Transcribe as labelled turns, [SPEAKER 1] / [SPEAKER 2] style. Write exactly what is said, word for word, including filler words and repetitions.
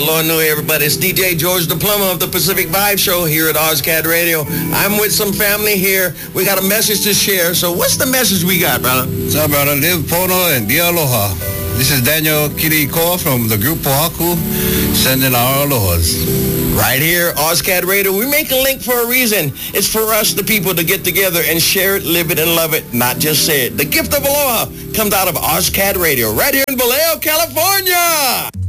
[SPEAKER 1] Hello, new everybody. It's D J George the Plumber of the Pacific Vibe Show here at OzCat Radio. I'm with some family here. We got a message to share. So what's the message we got, brother?
[SPEAKER 2] What's up, brother? Live Pono and Dia Aloha. This is Daniel Kiriko from the group Pohaku, sending our alohas.
[SPEAKER 1] Right here, OzCat Radio. We make a link for a reason. It's for us, the people, to get together and share it, live it, and love it, not just say it. The gift of aloha comes out of OzCat Radio right here in Vallejo, California.